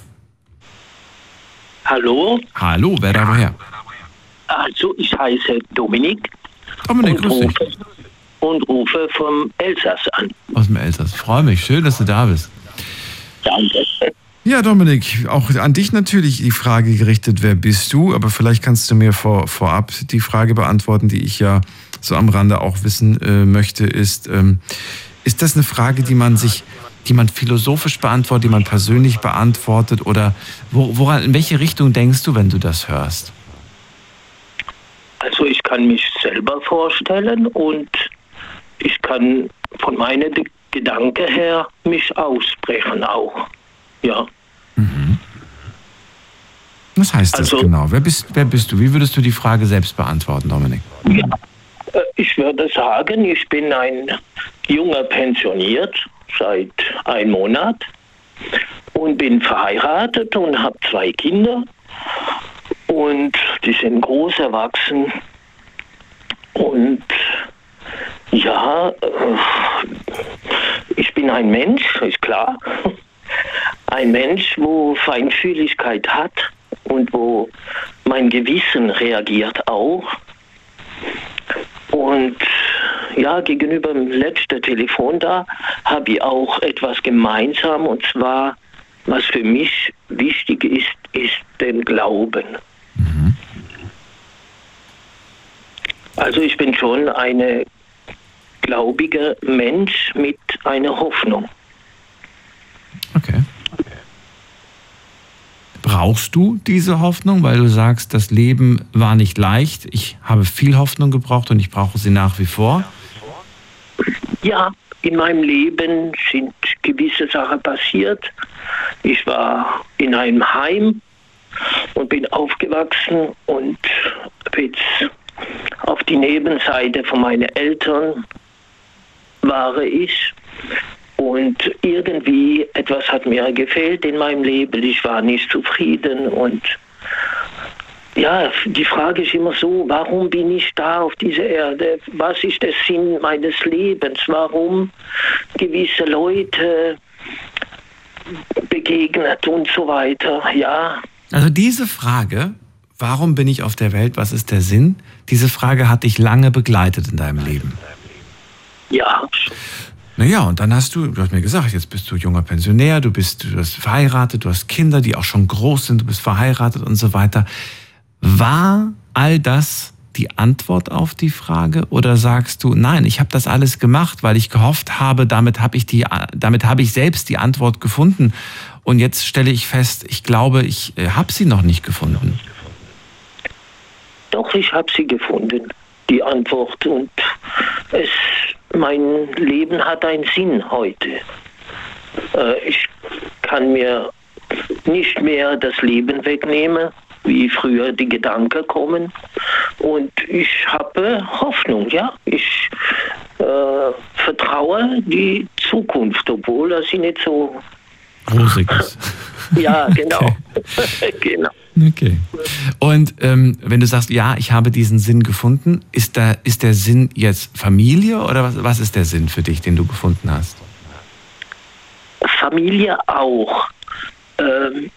Hallo? Hallo, wer da woher? Also, ich heiße Dominik. Dominik, und grüß dich. rufe, und rufe vom Elsass an. Aus dem Elsass. Freue mich, schön, dass du da bist. Danke. Ja, Dominik, auch an dich natürlich die Frage gerichtet, wer bist du? Aber vielleicht kannst du mir vor, vorab die Frage beantworten, die ich ja so am Rande auch wissen äh, möchte, ist, ähm, ist das eine Frage, die man sich, die man philosophisch beantwortet, die man persönlich beantwortet oder wo, woran, in welche Richtung denkst du, wenn du das hörst? Also, ich kann mich selber vorstellen und ich kann von meinen De- Gedanken her mich aussprechen auch. Ja. Mhm. Was heißt das Also- genau? Wer bist, wer bist du? Wie würdest du die Frage selbst beantworten, Dominik? Ja. Äh, Ich würde sagen, ich bin ein junger Pensioniert seit einem Monat und bin verheiratet und habe zwei Kinder und die sind groß erwachsen und ja, äh, ich bin ein Mensch, ist klar, ein Mensch, wo Feinfühligkeit hat und wo mein Gewissen reagiert auch. Und ja, gegenüber dem letzten Telefon da habe ich auch etwas gemeinsam und zwar, was für mich wichtig ist, ist den Glauben. Mhm. Also ich bin schon ein gläubiger Mensch mit einer Hoffnung. Okay. Brauchst du diese Hoffnung, weil du sagst, das Leben war nicht leicht, ich habe viel Hoffnung gebraucht und ich brauche sie nach wie vor? Ja, in meinem Leben sind gewisse Sachen passiert. Ich war in einem Heim und bin aufgewachsen und jetzt auf die Nebenseite von meinen Eltern war ich. Und irgendwie etwas hat mir gefehlt in meinem Leben. Ich war nicht zufrieden. Und ja, die Frage ist immer so, warum bin ich da auf dieser Erde? Was ist der Sinn meines Lebens? Warum gewisse Leute begegnet und so weiter? Ja. Also diese Frage, warum bin ich auf der Welt, was ist der Sinn? Diese Frage hat dich lange begleitet in deinem Leben. Ja. Naja, und dann hast du, du hast mir gesagt, jetzt bist du junger Pensionär, du bist, du bist verheiratet, du hast Kinder, die auch schon groß sind, du bist verheiratet und so weiter. War all das die Antwort auf die Frage oder sagst du, nein, ich habe das alles gemacht, weil ich gehofft habe, damit habe ich die, damit habe ich selbst die Antwort gefunden und jetzt stelle ich fest, ich glaube, ich habe sie noch nicht gefunden. Doch, ich habe sie gefunden, die Antwort und es mein Leben hat einen Sinn heute. Äh, ich kann mir nicht mehr das Leben wegnehmen, wie früher die Gedanken kommen. Und ich habe Hoffnung, ja. Ich äh, vertraue die Zukunft, obwohl das sie nicht so rosig ist. Ja, genau. Okay. Genau. Okay. Und ähm, wenn du sagst, ja, ich habe diesen Sinn gefunden, ist, da, ist der Sinn jetzt Familie oder was, was ist der Sinn für dich, den du gefunden hast? Familie auch. Ähm,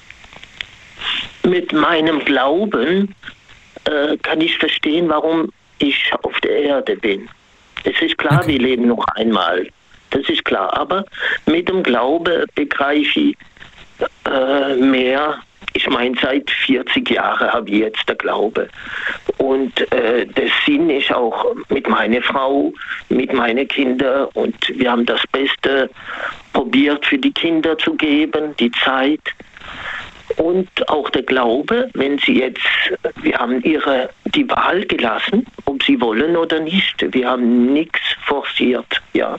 mit meinem Glauben äh, kann ich verstehen, warum ich auf der Erde bin. Es ist klar, okay. Wir leben noch einmal. Das ist klar. Aber mit dem Glauben begreife ich äh, mehr. Ich meine, seit vierzig Jahren habe ich jetzt den Glaube. Und äh, der Sinn ist auch mit meiner Frau, mit meinen Kindern. Und wir haben das Beste probiert für die Kinder zu geben, die Zeit. Und auch der Glaube, wenn Sie jetzt, wir haben ihre die Wahl gelassen, ob sie wollen oder nicht. Wir haben nichts forciert, ja.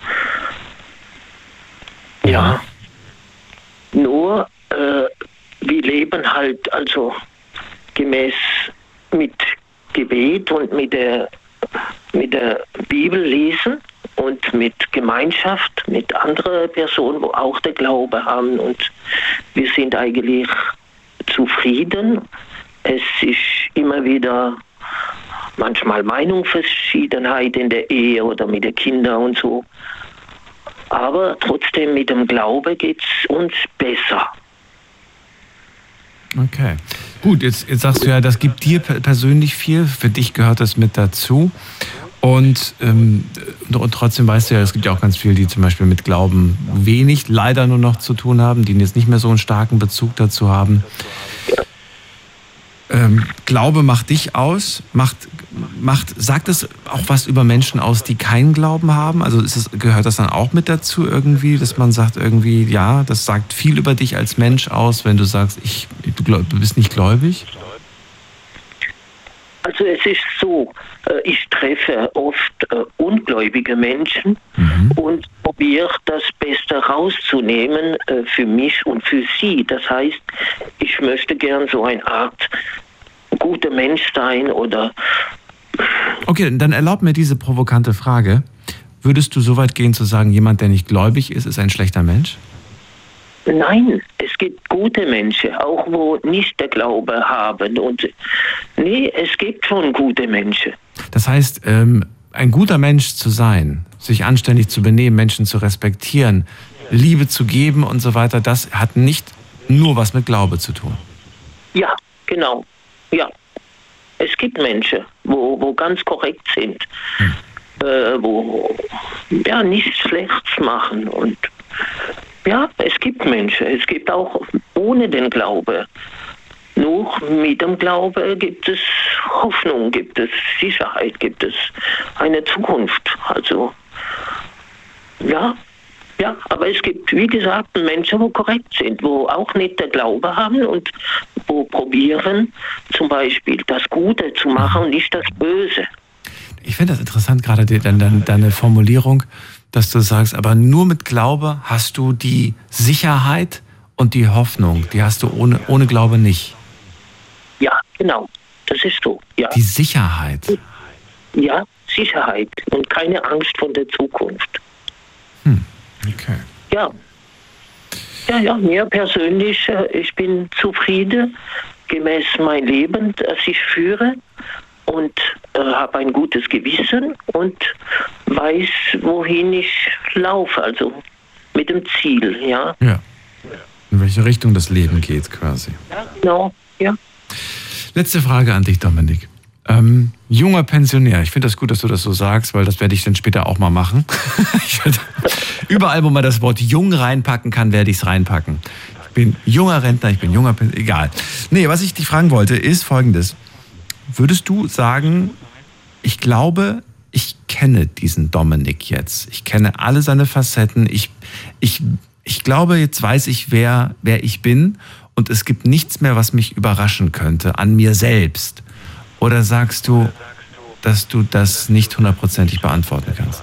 Ja. Nur, äh, wir leben halt also gemäß mit Gebet und mit der, mit der Bibel lesen und mit Gemeinschaft, mit anderen Personen, wo auch der Glaube haben. Und wir sind eigentlich zufrieden. Es ist immer wieder manchmal Meinungsverschiedenheit in der Ehe oder mit den Kindern und so. Aber trotzdem mit dem Glaube geht es uns besser. Okay. Gut, jetzt, jetzt sagst du ja, das gibt dir persönlich viel. Für dich gehört das mit dazu. Und, ähm, und trotzdem weißt du ja, es gibt ja auch ganz viele, die zum Beispiel mit Glauben wenig leider nur noch zu tun haben, die jetzt nicht mehr so einen starken Bezug dazu haben. Ähm, Glaube macht dich aus, macht, macht, sagt es auch was über Menschen aus, die keinen Glauben haben? Also ist es, gehört das dann auch mit dazu irgendwie, dass man sagt irgendwie, ja, das sagt viel über dich als Mensch aus, wenn du sagst, ich, du, du bist nicht gläubig? Also es ist so, ich treffe oft ungläubige Menschen mhm. und probiere das Beste rauszunehmen für mich und für sie. Das heißt, ich möchte gern so eine Art guter Mensch sein oder... Okay, dann erlaub mir diese provokante Frage. Würdest du so weit gehen zu sagen, jemand, der nicht gläubig ist, ist ein schlechter Mensch? Nein, es gibt gute Menschen, auch wo nicht der Glaube haben. Und nee, es gibt schon gute Menschen. Das heißt, ähm, ein guter Mensch zu sein, sich anständig zu benehmen, Menschen zu respektieren, Liebe zu geben und so weiter, das hat nicht nur was mit Glaube zu tun. Ja, genau. Ja. Es gibt Menschen, wo, wo ganz korrekt sind, hm. äh, wo ja nichts Schlechtes machen und ja, es gibt Menschen, es gibt auch ohne den Glaube. Nur mit dem Glaube gibt es Hoffnung, gibt es Sicherheit, gibt es eine Zukunft. Also, ja, ja, aber es gibt, wie gesagt, Menschen, die korrekt sind, wo auch nicht der Glaube haben und wo probieren, zum Beispiel das Gute zu machen und nicht das Böse. Ich finde das interessant, gerade deine, deine Formulierung, dass du sagst, aber nur mit Glaube hast du die Sicherheit und die Hoffnung. Die hast du ohne, ohne Glaube nicht. Ja, genau. Das ist so. Ja. Die Sicherheit. Ja, Sicherheit und keine Angst vor der Zukunft. Hm, okay. Ja. Ja, ja, mir persönlich, ich bin zufrieden gemäß mein Leben, das ich führe. Und äh, habe ein gutes Gewissen und weiß, wohin ich laufe, also mit dem Ziel, ja. Ja. In welche Richtung das Leben geht, quasi. Ja, genau, ja. Letzte Frage an dich, Dominik. Ähm, junger Pensionär, ich finde das gut, dass du das so sagst, weil das werde ich dann später auch mal machen. ich werde, überall, wo man das Wort jung reinpacken kann, werde ich es reinpacken. Ich bin junger Rentner, ich bin junger Pensionär, egal. Nee, was ich dich fragen wollte, ist Folgendes. Würdest du sagen, ich glaube, ich kenne diesen Dominik jetzt. Ich kenne alle seine Facetten. Ich, ich, ich glaube, jetzt weiß ich, wer, wer ich bin. Und es gibt nichts mehr, was mich überraschen könnte an mir selbst. Oder sagst du, dass du das nicht hundertprozentig beantworten kannst?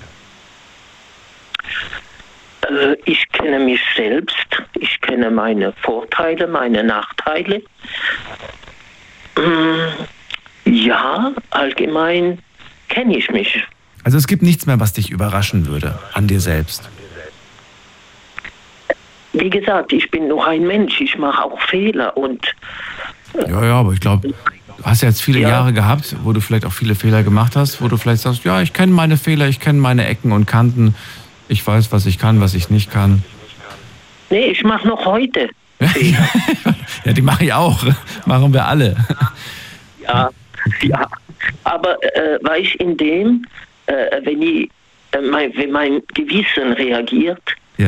Äh, ich kenne mich selbst. Ich kenne meine Vorteile, meine Nachteile. Ja, allgemein kenne ich mich. Also es gibt nichts mehr, was dich überraschen würde an dir selbst? Wie gesagt, ich bin noch ein Mensch, ich mache auch Fehler und... Äh, ja, ja, aber ich glaube, du hast ja jetzt viele ja. Jahre gehabt, wo du vielleicht auch viele Fehler gemacht hast, wo du vielleicht sagst, ja, ich kenne meine Fehler, ich kenne meine Ecken und Kanten, ich weiß, was ich kann, was ich nicht kann. Nee, ich mache noch heute Fehler. Ja, die mache ich auch, machen wir alle. Ja, ja. Aber äh, weil ich in dem, äh, wenn, ich, äh, mein, wenn mein Gewissen reagiert, ja.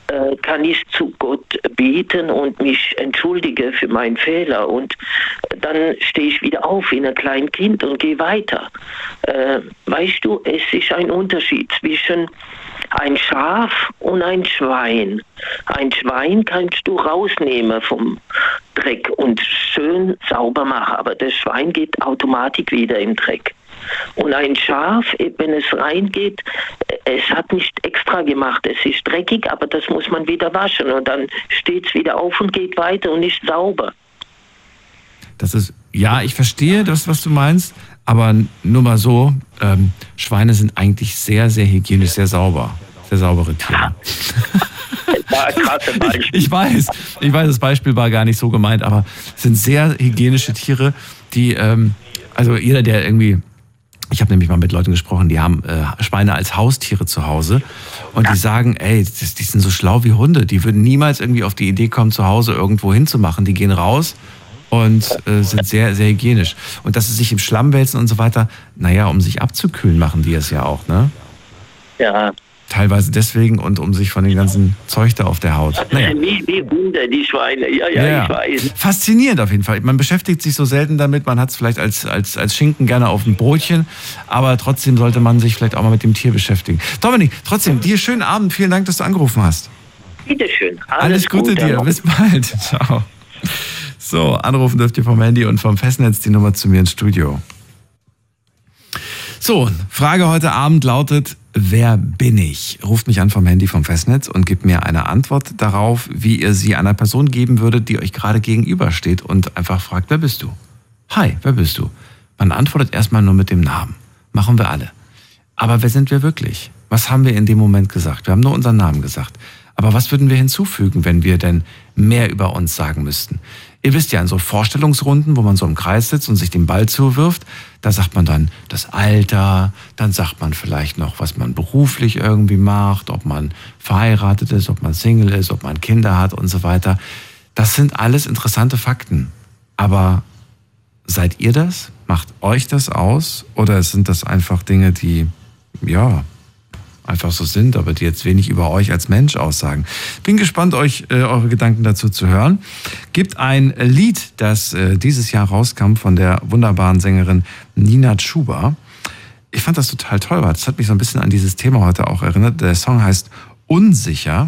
äh, kann ich zu Gott beten und mich entschuldige für meinen Fehler. Und dann stehe ich wieder auf wie ein kleines Kind und gehe weiter. Äh, weißt du, es ist ein Unterschied zwischen ein Schaf und ein Schwein. Ein Schwein kannst du rausnehmen vom Dreck und schön sauber machen, aber das Schwein geht automatisch wieder im Dreck. Und ein Schaf, wenn es reingeht, es hat nicht extra gemacht, es ist dreckig, aber das muss man wieder waschen und dann steht es wieder auf und geht weiter und ist sauber. Das ist, ja, ich verstehe das, was du meinst, aber nur mal so, ähm, Schweine sind eigentlich sehr, sehr hygienisch, sehr sauber. Sehr saubere Tiere. Ja, krasse Beispiel. Ich, ich weiß, ich weiß, das Beispiel war gar nicht so gemeint, aber es sind sehr hygienische Tiere, die, ähm, also jeder, der irgendwie, ich habe nämlich mal mit Leuten gesprochen, die haben äh, Schweine als Haustiere zu Hause und die sagen, ey, das, die sind so schlau wie Hunde, die würden niemals irgendwie auf die Idee kommen, zu Hause irgendwo hinzumachen, die gehen raus und äh, sind sehr, sehr hygienisch. Und dass sie sich im Schlamm wälzen und so weiter, naja, um sich abzukühlen, machen die es ja auch, ne? Ja. Teilweise deswegen und um sich von dem ganzen Zeug da auf der Haut. Naja. Wie, wie Hunde, die Schweine, ja, ja, ja, ich weiß. Faszinierend auf jeden Fall. Man beschäftigt sich so selten damit, man hat es vielleicht als, als, als Schinken gerne auf dem Brotchen, aber trotzdem sollte man sich vielleicht auch mal mit dem Tier beschäftigen. Dominik, trotzdem, dir schönen Abend, vielen Dank, dass du angerufen hast. Bitteschön. Alles, Alles Gute, Gute dir, bis bald. Ciao. So, anrufen dürft ihr vom Handy und vom Festnetz die Nummer zu mir ins Studio. So, Frage heute Abend lautet, wer bin ich? Ruft mich an vom Handy vom Festnetz und gebt mir eine Antwort darauf, wie ihr sie einer Person geben würdet, die euch gerade gegenübersteht und einfach fragt, wer bist du? Hi, wer bist du? Man antwortet erstmal nur mit dem Namen. Machen wir alle. Aber wer sind wir wirklich? Was haben wir in dem Moment gesagt? Wir haben nur unseren Namen gesagt. Aber was würden wir hinzufügen, wenn wir denn mehr über uns sagen müssten? Ihr wisst ja, in so Vorstellungsrunden, wo man so im Kreis sitzt und sich den Ball zuwirft, da sagt man dann das Alter, dann sagt man vielleicht noch, was man beruflich irgendwie macht, ob man verheiratet ist, ob man Single ist, ob man Kinder hat und so weiter. Das sind alles interessante Fakten. Aber seid ihr das? Macht euch das aus? Oder sind das einfach Dinge, die, ja, einfach so sind, aber die jetzt wenig über euch als Mensch aussagen? Bin gespannt, euch äh, eure Gedanken dazu zu hören. Gibt ein Lied, das äh, dieses Jahr rauskam von der wunderbaren Sängerin Nina Chuba. Ich fand das total toll. Das hat mich so ein bisschen an dieses Thema heute auch erinnert. Der Song heißt Unsicher.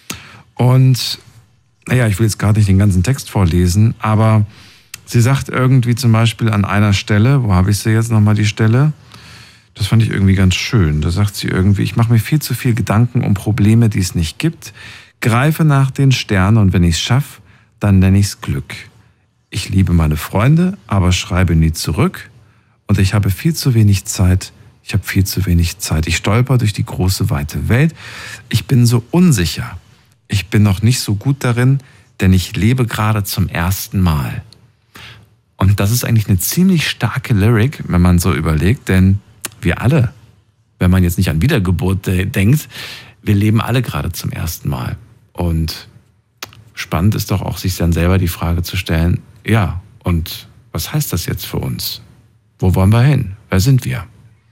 Und naja, ich will jetzt gerade nicht den ganzen Text vorlesen, aber sie sagt irgendwie zum Beispiel an einer Stelle, wo habe ich sie jetzt nochmal die Stelle? Das fand ich irgendwie ganz schön. Da sagt sie irgendwie, ich mache mir viel zu viel Gedanken um Probleme, die es nicht gibt. Greife nach den Sternen und wenn ich es schaffe, dann nenne ich es Glück. Ich liebe meine Freunde, aber schreibe nie zurück. Und ich habe viel zu wenig Zeit. Ich habe viel zu wenig Zeit. Ich stolper durch die große, weite Welt. Ich bin so unsicher. Ich bin noch nicht so gut darin, denn ich lebe gerade zum ersten Mal. Und das ist eigentlich eine ziemlich starke Lyric, wenn man so überlegt, denn wir alle, wenn man jetzt nicht an Wiedergeburt äh, denkt, wir leben alle gerade zum ersten Mal. Und spannend ist doch auch, sich dann selber die Frage zu stellen, ja, und was heißt das jetzt für uns? Wo wollen wir hin? Wer sind wir?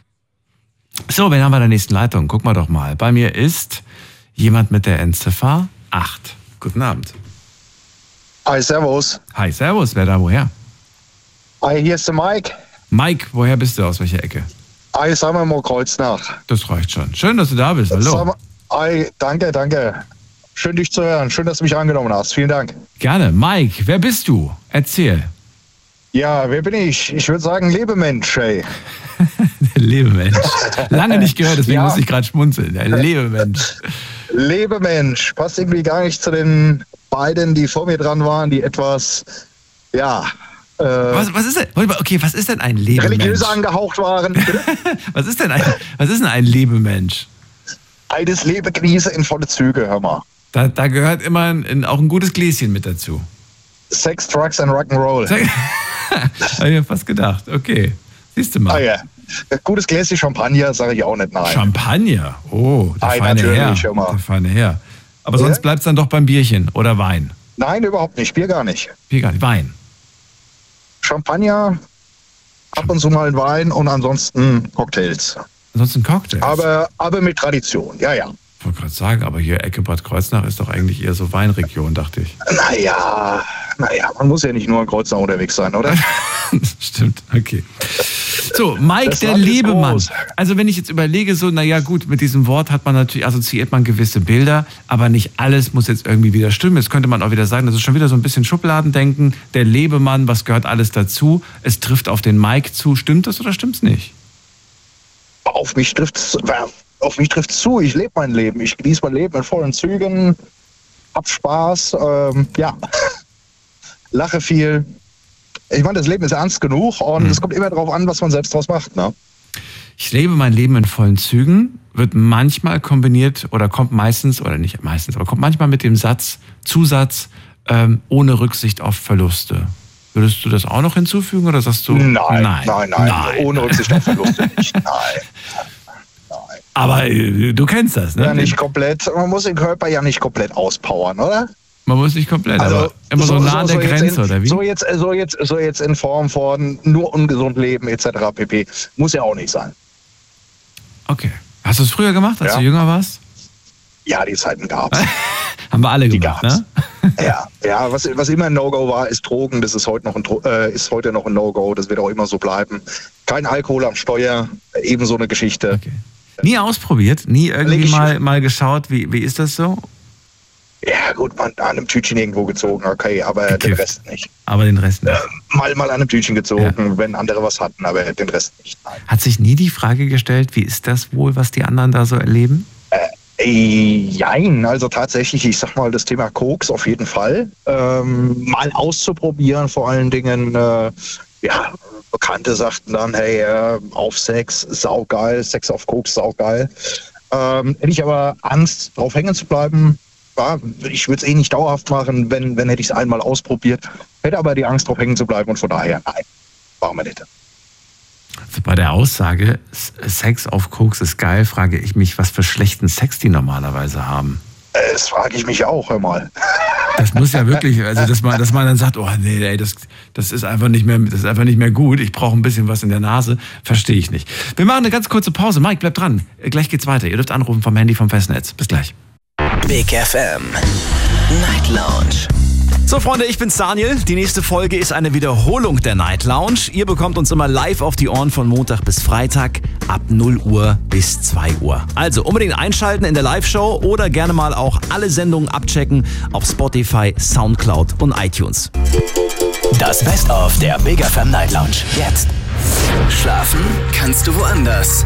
So, wen haben wir in der nächsten Leitung? Guck mal doch mal. Bei mir ist jemand mit der Endziffer acht. Guten Abend. Hi, servus. Hi, servus. Wer da, woher? Hi, hier ist der Mike. Mike, woher bist du? Aus welcher Ecke? Hi, sagen wir mal Kreuznach. Das reicht schon. Schön, dass du da bist. Hallo. Hi, danke, danke. Schön, dich zu hören. Schön, dass du mich angenommen hast. Vielen Dank. Gerne. Mike, wer bist du? Erzähl. Ja, wer bin ich? Ich würde sagen Lebemensch, ey. Lebemensch. Lange nicht gehört, deswegen ja. muss ich gerade schmunzeln. Der Lebemensch. Lebemensch. Passt irgendwie gar nicht zu den beiden, die vor mir dran waren, die etwas, ja... Äh, was, was ist denn? Okay, was ist denn ein Lebemensch? Religiös angehaucht waren. was ist denn ein, was ist denn ein Lebemensch? Eines Lebegniese in volle Züge, hör mal. Da, da gehört immer ein, auch ein gutes Gläschen mit dazu. Sex, Drugs and Rock'n'Roll. Habe ich mir fast gedacht. Okay, siehst du mal. Ah ja, gutes Gläschen Champagner sage ich auch nicht nein. Champagner? Oh, der Ei, feine Herr. Hör mal. Der feine Herr. Aber ja? Sonst bleibt es dann doch beim Bierchen oder Wein? Nein, überhaupt nicht. Bier gar nicht. Bier gar nicht. Wein? Champagner, ab und zu mal Wein und ansonsten Cocktails. Ansonsten Cocktails? Aber, aber mit Tradition, ja, ja. Ich wollte gerade sagen, aber hier Ecke Bad Kreuznach ist doch eigentlich eher so Weinregion, dachte ich. Naja, naja, man muss ja nicht nur in Kreuznach unterwegs sein, oder? Stimmt, okay. So, Mike, Das der Land ist Lebemann. groß. Also wenn ich jetzt überlege, so, naja gut, mit diesem Wort hat man natürlich, assoziiert man gewisse Bilder, aber nicht alles muss jetzt irgendwie wieder stimmen. Jetzt könnte man auch wieder sagen, das ist schon wieder so ein bisschen Schubladendenken. Der Lebemann, was gehört alles dazu? Es trifft auf den Mike zu. Stimmt das oder stimmt's nicht? Auf mich trifft's, auf mich trifft's zu. Ich lebe mein Leben. Ich genieße mein Leben in vollen Zügen, hab Spaß, ähm, ja, lache viel. Ich meine, das Leben ist ernst genug und es hm. kommt immer darauf an, was man selbst draus macht. Ne? Ich lebe mein Leben in vollen Zügen, wird manchmal kombiniert oder kommt meistens, oder nicht meistens, aber kommt manchmal mit dem Satz, Zusatz, ähm, ohne Rücksicht auf Verluste. Würdest du das auch noch hinzufügen oder sagst du? Nein, nein, nein, nein, nein. ohne Rücksicht auf Verluste nicht. Nein. Nein. Aber äh, du kennst das, ne? Ja, nicht komplett. Man muss den Körper ja nicht komplett auspowern, oder? Man muss nicht komplett, also, aber immer so, so nah an der so Grenze, in, oder wie? So jetzt, so, jetzt, so jetzt in Form von nur ungesund leben et cetera pp. Muss ja auch nicht sein. Okay. Hast du es früher gemacht, als ja. du jünger warst? Ja, die Zeiten gab's. Haben wir alle die gemacht, gab's. Ne? Ja, ja was, was immer ein No-Go war, ist Drogen. Das ist heute noch ein, äh, ist heute noch ein No-Go. Das wird auch immer so bleiben. Kein Alkohol am Steuer, eben so eine Geschichte. Okay. Nie ausprobiert? Nie irgendwie mal, mal geschaut, wie, wie ist das so? Ja gut, man an einem Tütchen irgendwo gezogen, okay, aber Gekifft. Den Rest nicht. Aber den Rest nicht? Äh, mal, mal an einem Tütchen gezogen, ja. wenn andere was hatten, aber den Rest nicht. Nein. Hat sich nie die Frage gestellt, wie ist das wohl, was die anderen da so erleben? Äh, jein, also tatsächlich, ich sag mal, das Thema Koks auf jeden Fall. Ähm, mal auszuprobieren, vor allen Dingen, äh, ja, Bekannte sagten dann, hey, äh, auf Sex, saugeil, Sex auf Koks, saugeil. Ähm, hätte ich aber Angst, drauf hängen zu bleiben. Ja, ich würde es eh nicht dauerhaft machen, wenn, wenn hätte ich es einmal ausprobiert. Hätte aber die Angst, drauf hängen zu bleiben und von daher, nein, machen wir nicht. Also bei der Aussage, Sex auf Koks ist geil, frage ich mich, was für schlechten Sex die normalerweise haben. Das frage ich mich auch, hör mal. Das muss ja wirklich, also dass man, dass man dann sagt, oh nee, ey, das, das ist einfach nicht mehr, das ist einfach nicht mehr gut. Ich brauche ein bisschen was in der Nase, verstehe ich nicht. Wir machen eine ganz kurze Pause. Mike, bleib dran. Gleich geht's weiter. Ihr dürft anrufen vom Handy vom Festnetz. Bis gleich. Big F M Night Lounge. So Freunde, ich bin's Daniel. Die nächste Folge ist eine Wiederholung der Night Lounge. Ihr bekommt uns immer live auf die Ohren von Montag bis Freitag ab null Uhr bis zwei Uhr. Also unbedingt einschalten in der Live-Show oder gerne mal auch alle Sendungen abchecken auf Spotify, Soundcloud und iTunes. Das Best of der Big F M Night Lounge. Jetzt. Schlafen kannst du woanders.